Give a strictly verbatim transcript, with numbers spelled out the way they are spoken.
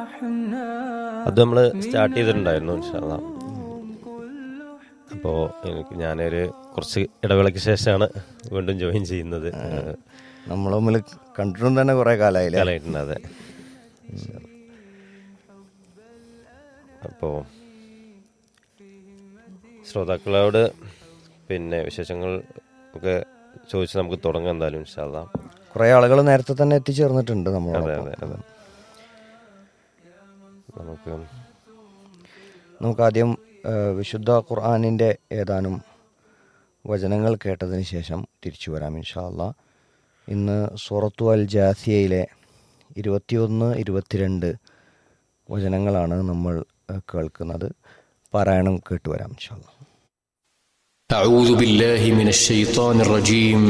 അത് നമ്മൾ സ്റ്റാർട്ട് ചെയ്തിട്ടുണ്ടായിരുന്നു ഇൻഷാ അല്ലാ. അപ്പോൾ എനിക്ക് ഞാനൊരു കുറച്ച് ഇടവേളയ്ക്ക് ശേഷമാണ് വീണ്ടും ജോയിൻ ചെയ്യുന്നത്. നമ്മൾ തമ്മിൽ കണ്ടിട്ടും തന്നെ കുറേ കാലമായില്ലേ? കാലമായിട്ടുണ്ട്, അതെ. അപ്പോൾ ശ്രോതാക്കളോട് പിന്നെ വിശേഷങ്ങൾ ഒക്കെ ചോദിച്ച് നമുക്ക് തുടങ്ങാം എന്തായാലും ഇൻഷാ അല്ലാ. കുറേ ആളുകൾ നേരത്തെ തന്നെ എത്തിച്ചേർന്നിട്ടുണ്ട് നമ്മൾ. അതെ അതെ അതെ നമുക്ക് നമുക്ക് ആദ്യം വിശുദ്ധ ഖുർആനിൻ്റെ ഏതാനും വചനങ്ങൾ കേട്ടതിന് ശേഷം തിരിച്ചു വരാം ഇൻഷാ അല്ലാ. ഇന്ന് സൂറത്തു അൽ ജാസിയയിലെ ഇരുപത്തിയൊന്ന് ഇരുപത്തിരണ്ട് വചനങ്ങളാണ് നമ്മൾ കേൾക്കുന്നത്. പാരായണം കേട്ടുവരാം ഇൻഷാ അല്ലാ. أعوذ بالله من الشيطان الرجيم